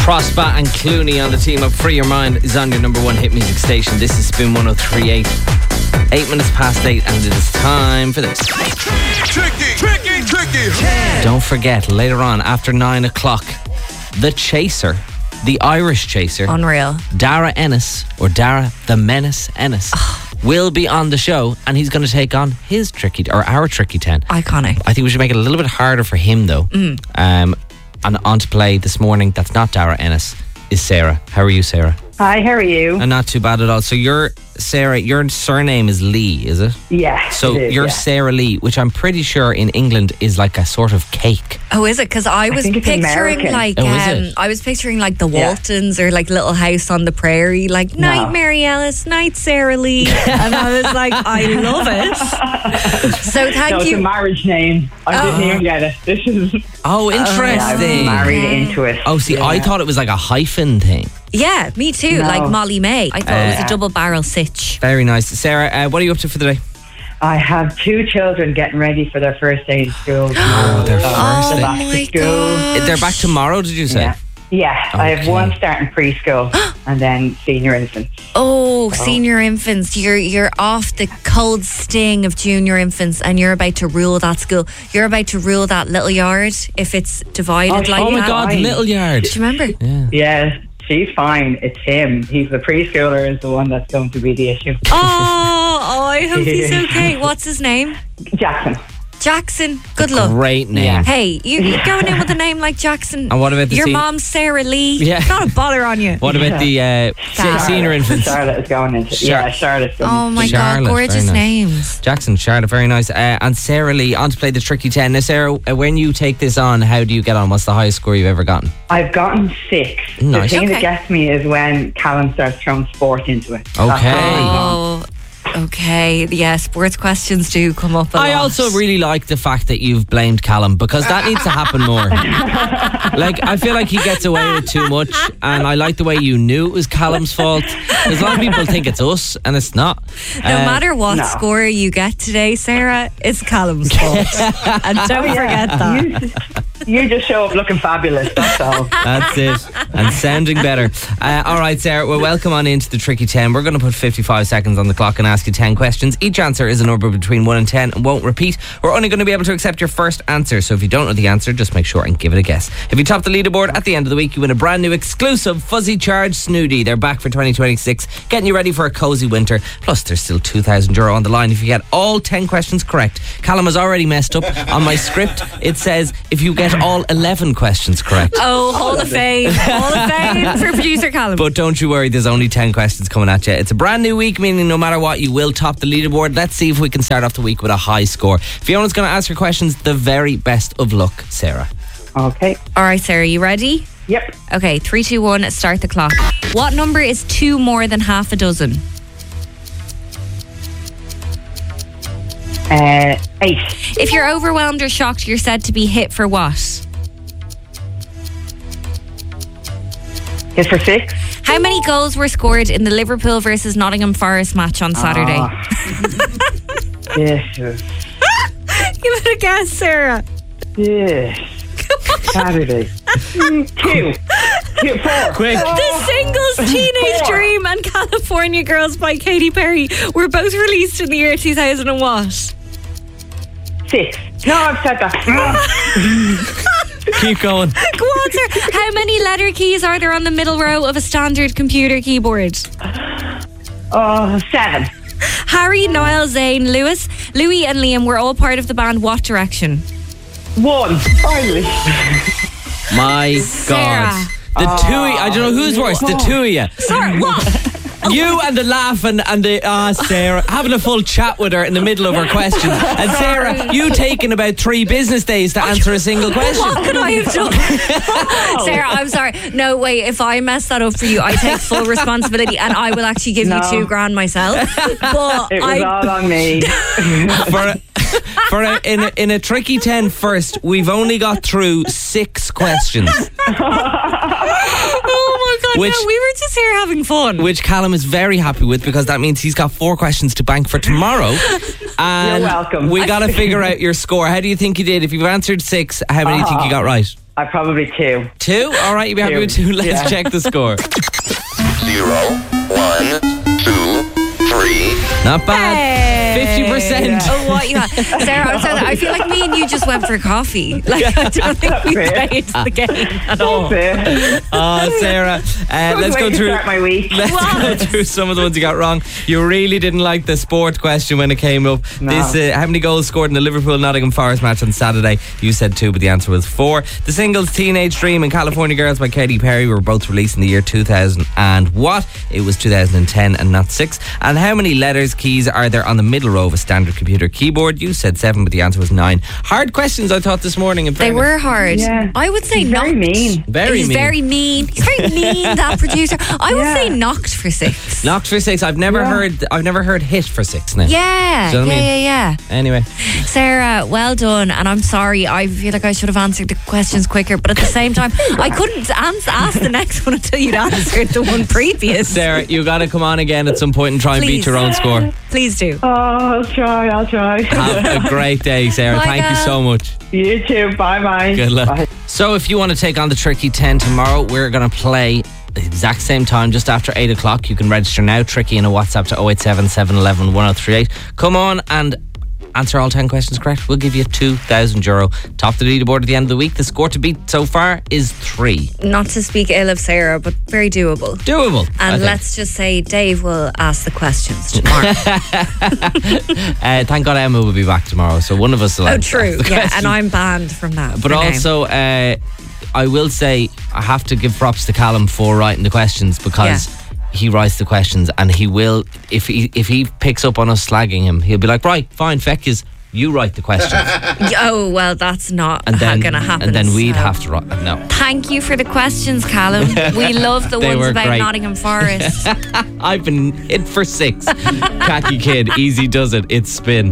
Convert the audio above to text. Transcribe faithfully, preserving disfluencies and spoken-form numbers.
Prosper and Clooney on the team up. Free Your Mind is on your number one hit music station. This is Spin one oh three point eight. Eight minutes past eight, and it is time for this. Tricky, tricky, tricky. Don't forget, later on, after nine o'clock, the Chaser, the Irish Chaser, Unreal. Dara Ennis, or Dara the Menace Ennis, will be on the show, and he's going to take on his tricky, or our tricky ten. Iconic. I think we should make it a little bit harder for him, though. Mm. Um, and on to play this morning, that's not Dara Ennis, is Sarah. How are you, Sarah? Hi, how are you? And not too bad at all. So you're, Sarah, your surname is Lee, is it? Yeah. So it is, you're yeah. Sarah Lee, which I'm pretty sure in England is like a sort of cake. Oh, is it? Because I was think it's picturing American. like Oh, is um, it? I was picturing like the Yeah. Waltons or like Little House on the Prairie, like No. night Mary Ellis, night Sarah Lee, and I was like, I love it. So thank No, it's you. a marriage name. I Oh. didn't even get it. This is. Oh, I was interesting. married Okay. into it. Oh, see, I Yeah. thought it was like a hyphen thing. Yeah, me too. No. Like Molly May. I thought it was Uh, a double barrel sitch. Very nice. Sarah, uh, what are you up to for the day? I have two children getting ready for their first day in school. Oh, their So first they're day. back Oh to my school. god. They're back tomorrow, did you say? Yeah. Yeah, I have Okay. one starting preschool and then senior infants. Oh, senior infants. You're you're off the cold sting of junior infants and you're about to rule that school. You're about to rule that little yard if it's divided Oh, like Oh my that. God, Fine. Little Yard. Do you remember? Yeah. Yeah, she's fine. It's him. He's the preschooler is the one that's going to be the issue. Oh, oh, I hope he's okay. What's his name? Jackson. Jackson. Good luck. Great name. Yeah. Hey, you, you're going in with a name like Jackson. And what about the Your se- mom's Sarah Lee? Yeah. Not a bother on you. What about the uh, se- Charlotte. senior infants? Charlotte is going into Char- Yeah, Charlotte's going Oh my Charlotte, God, gorgeous very nice. names. Jackson, Charlotte, very nice. Uh, and Sarah Lee, on to play the Tricky ten. Now, Sarah, uh, when you take this on, how do you get on? What's the highest score you've ever gotten? I've gotten six. Nice. The thing Okay. that gets me is when Callum starts throwing sport into it. That's Okay. where I'm going. Oh, okay. Yeah, sports questions do come up a I lot. also really like the fact that you've blamed Callum, because that needs to happen more. Like, I feel like he gets away with too much, and I like the way you knew it was Callum's fault. Because a lot of people think it's us, and it's not. No Uh, matter what no. score you get today, Sarah, it's Callum's fault. And don't forget that. You, you just show up looking fabulous, that's all. That's it. And sounding better. Uh, all right, Sarah, well, welcome on into the Tricky ten. We're going to put fifty-five seconds on the clock and ask you ten questions. Each answer is a number between one and ten and won't repeat. We're only going to be able to accept your first answer. So if you don't know the answer, just make sure and give it a guess. If you top the leaderboard at the end of the week, you win a brand new exclusive Fuzzy Charge Snooty. They're back for twenty twenty-six, getting you ready for a cozy winter. Plus, there's still two thousand euro on the line if you get all ten questions correct. Callum has already messed up. On my script, it says if you get all eleven questions correct. Oh, Hall of Fame. Hall of Fame for producer Callum. But don't you worry, there's only ten questions coming at you. It's a brand new week, meaning no matter what, you will top the leaderboard. Let's see if we can start off the week with a high score. Fiona's going to ask her questions. The very best of luck, Sarah. Okay. All right, Sarah, you ready? Yep. Okay, three, two, one, start the clock. What number is two more than half a dozen? Uh, eight. If you're overwhelmed or shocked, you're said to be hit for what? Hit for six. How many goals were scored in the Liverpool versus Nottingham Forest match on Saturday? Ah. Yes. uh, Give it a guess, Sarah. Yes. Saturday. Mm, Two. Two. Four. Quick. The Singles Teenage Dream and California Girls by Katy Perry were both released in the year two thousand and what? Six. No, I've said that. Keep going. Go on, sir. How many letter keys are there on the middle row of a standard computer keyboard? Oh, seven. Harry, Niall, Zayn, Lewis, Louis and Liam were all part of the band What Direction? One. Finally. My Sarah. God. The two of you, I don't know who's worse, the two of you. Sorry, what? You and the laughing and the, ah, Sarah, having a full chat with her in the middle of her questions. And Sarah, you taking about three business days to answer a single question. What could I have done? Sarah, I'm sorry. No, wait, if I mess that up for you, I take full responsibility and I will actually give No. you two grand myself. But It was I, all on me. For a, for a, in, a, in a tricky ten first, we've only got through six questions. oh my God, Which- no, we were just here having fun. Which Callum is very happy with, because that means he's got four questions to bank for tomorrow. And You're welcome. we got to figure out your score. How do you think you did? If you've answered six, how many do you think you got right? I probably two. Two? All right, you'll be happy Two. with two. Let's Yeah. check the score. Zero, one, two, three. Not bad. fifty percent. Oh, what you got? Sarah, I'm sorry, I feel like me and you just went for coffee. Like, I don't think we Fair. played the game at all. Fair. Oh, Sarah. Uh, let's Way go to through. start my week. Let's go through some of the ones you got wrong. You really didn't like the sport question when it came up. No. This, uh, how many goals scored in the Liverpool Nottingham Forest match on Saturday? You said two, but the answer was four. The singles Teenage Dream and California Girls by Katy Perry were both released in the year two thousand and what? It was two thousand ten and not six. And how many letters, keys are there on the middle row of a standard computer keyboard? You said seven, but the answer was nine. Hard questions, I thought, this morning. In They fairness. were hard. Yeah. I would say He's knocked. very mean. Very He's mean. very mean. He's very mean, that producer. I would Yeah. say knocked for six. Knocked for six. I've never Yeah. heard. I've never heard hit for six now. Yeah, Do you know yeah, what I mean? yeah, Anyway, yeah. Sarah, well done. And I'm sorry. I feel like I should have answered the questions quicker. But at the same time, I couldn't ans- ask the next one until you'd answered the one previous. Sarah, you got to come on again at some point and try and beat Please. your own score. Please do. Oh, I'll try, I'll try. Have a great day, Sarah. Bye, Thank you girl. so much. You too. Bye bye. Good luck. Bye. So, if you want to take on the Tricky ten tomorrow, we're going to play the exact same time, just after eight o'clock. You can register now, Tricky, in a WhatsApp to oh eight seven, seven one one, one oh three eight. Come on and answer all ten questions correct. We'll give you two thousand euro. Top the leaderboard at the end of the week. The score to beat so far is three. Not to speak ill of Sarah, but very doable. Doable. I And think. let's just say Dave will ask the questions tomorrow. uh, thank God Emma will be back tomorrow, so one of us will Oh, answer true. the Yeah, questions. and I'm banned from that. But for now. also, uh, I will say I have to give props to Callum for writing the questions, because he writes the questions, and he will, if he if he picks up on us slagging him, he'll be like, right, fine, feck yous, you write the questions. Oh, well, that's not And then, going to happen. and then we'd so. have to write. No. Thank you for the questions, Callum. We love the They ones were about great. Nottingham Forest. I've been hit for six. Khaki Kid, easy does it. It's Spin.